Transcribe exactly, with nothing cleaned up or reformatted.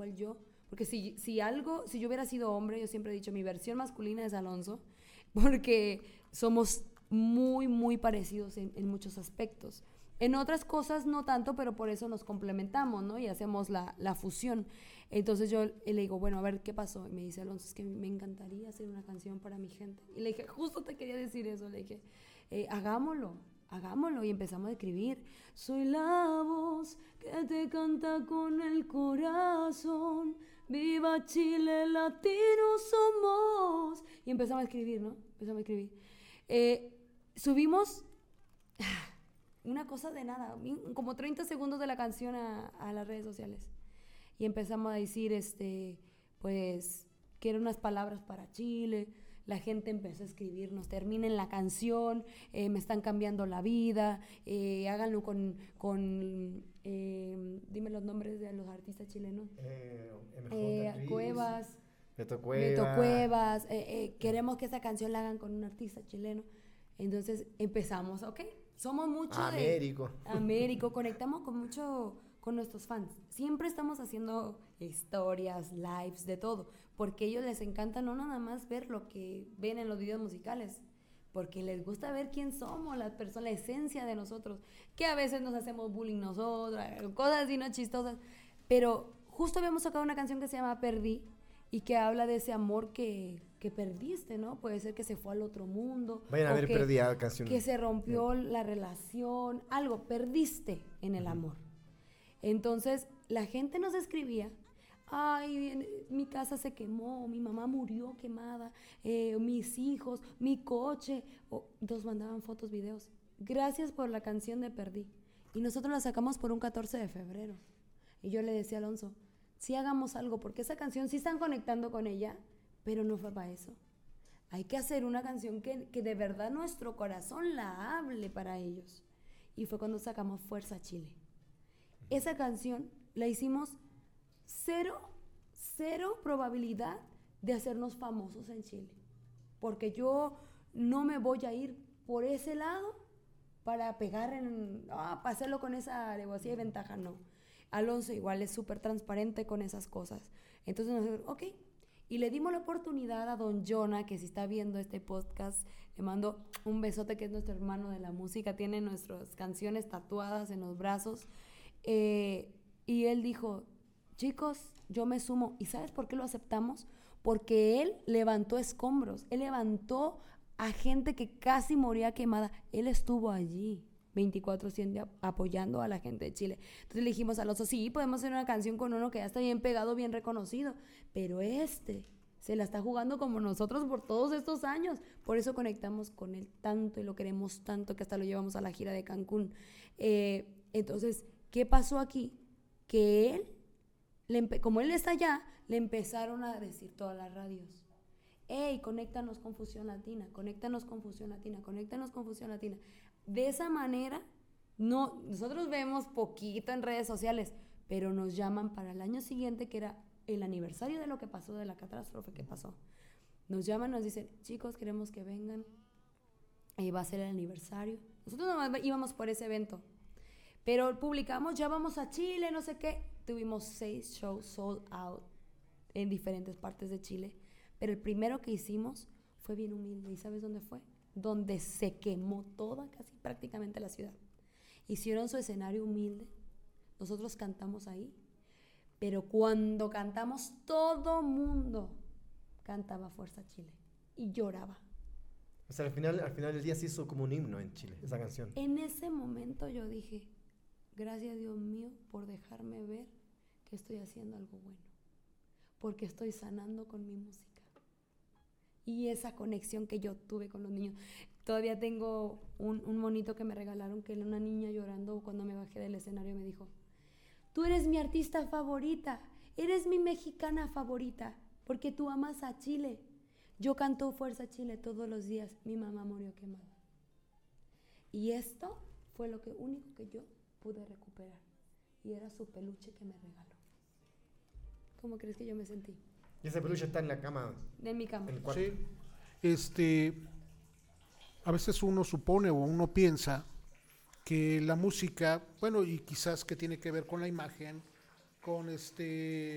al yo, porque si, si algo, si yo hubiera sido hombre, yo siempre he dicho, mi versión masculina es Alonso, porque somos muy, muy parecidos en, en muchos aspectos. En otras cosas no tanto, pero por eso nos complementamos, ¿no? Y hacemos la, la fusión. Entonces yo le digo, bueno, a ver, ¿qué pasó? Y me dice, Alonso, es que me encantaría hacer una canción para mi gente. Y le dije, justo te quería decir eso. Le dije, eh, hagámoslo, hagámoslo. Y empezamos a escribir. Soy la voz que te canta con el corazón. Viva Chile, latinos somos. Y empezamos a escribir, ¿no? Empezamos a escribir. Eh, subimos... una cosa de nada, como treinta segundos de la canción a, a las redes sociales. Y empezamos a decir, este, pues, que eran unas palabras para Chile. La gente empezó a escribirnos, terminen la canción, eh, me están cambiando la vida, eh, háganlo con, con eh, dime los nombres de los artistas chilenos. Eh, eh, Cuevas. Beto Cuevas. Beto Cuevas. Eh, eh, queremos que esa canción la hagan con un artista chileno. Entonces empezamos, ok, somos mucho Américo. de... Américo. Conectamos con mucho con nuestros fans. Siempre estamos haciendo historias, lives, de todo, porque a ellos les encanta no nada más ver lo que ven en los videos musicales, porque les gusta ver quién somos, la persona, la esencia de nosotros, que a veces nos hacemos bullying nosotros, cosas así no chistosas, pero justo habíamos sacado una canción que se llama Perdí, y que habla de ese amor que, que perdiste, ¿no? Puede ser que se fue al otro mundo. Vayan a ver que, Perdí la canción. Que se rompió sí. la relación, algo, perdiste en el uh-huh. amor. Entonces, la gente nos escribía, ay, mi casa se quemó, mi mamá murió quemada, eh, mis hijos, mi coche. Oh, nos mandaban fotos, videos. Gracias por la canción de Perdí. Y nosotros la sacamos por un catorce de febrero. Y yo le decía a Alonso, sí hagamos algo, porque esa canción sí están conectando con ella, pero no fue para eso. Hay que hacer una canción que, que de verdad nuestro corazón la hable para ellos. Y fue cuando sacamos Fuerza Chile. Esa canción la hicimos cero, cero probabilidad de hacernos famosos en Chile. Porque yo no me voy a ir por ese lado para pegar en, ah, para hacerlo con esa alevosía y ventaja, no. Alonso igual es súper transparente con esas cosas. Entonces nos dijo, ok. Y le dimos la oportunidad a don Jonah, que si está viendo este podcast, le mando un besote, que es nuestro hermano de la música, tiene nuestras canciones tatuadas en los brazos. Eh, y él dijo, chicos, yo me sumo. ¿Y sabes por qué lo aceptamos? Porque él levantó escombros, él levantó a gente que casi moría quemada. Él estuvo allí veinticuatro siete apoyando a la gente de Chile. Entonces le dijimos a Alonso, sí, podemos hacer una canción con uno que ya está bien pegado, bien reconocido, pero este se la está jugando como nosotros por todos estos años. Por eso conectamos con él tanto y lo queremos tanto que hasta lo llevamos a la gira de Cancún. Eh, entonces, ¿qué pasó aquí? Que él, le empe- como él está allá, le empezaron a decir todas las radios, hey, conéctanos con Fusión Latina, conéctanos con Fusión Latina, conéctanos con Fusión Latina. De esa manera, no, nosotros vemos poquito en redes sociales, pero nos llaman para el año siguiente, que era el aniversario de lo que pasó, de la catástrofe que pasó. Nos llaman, nos dicen, chicos, queremos que vengan, eh, va a ser el aniversario. Nosotros no íbamos por ese evento, pero publicamos, ya vamos a Chile, no sé qué. Tuvimos seis shows sold out en diferentes partes de Chile. Pero el primero que hicimos fue bien humilde. ¿Y sabes dónde fue? Donde se quemó toda, casi prácticamente la ciudad. Hicieron su escenario humilde. Nosotros cantamos ahí. Pero cuando cantamos, todo mundo cantaba Fuerza Chile. Y lloraba. O sea, al final, al final del día se hizo como un himno en Chile, esa canción. En ese momento yo dije, gracias Dios mío por dejarme ver que estoy haciendo algo bueno. Porque estoy sanando con mi música. Y esa conexión que yo tuve con los niños. Todavía tengo un, un monito que me regalaron, que era una niña llorando cuando me bajé del escenario y me dijo, tú eres mi artista favorita, eres mi mexicana favorita, porque tú amas a Chile. Yo canto Fuerza Chile todos los días, mi mamá murió quemada. Y esto fue lo que, único que yo pude recuperar. Y era su peluche que me regaló. ¿Cómo crees que yo me sentí? Y ese peluche está en la cama. En mi cama. En el cuarto. Sí. Este, a veces uno supone o uno piensa que la música, bueno, y quizás que tiene que ver con la imagen, con este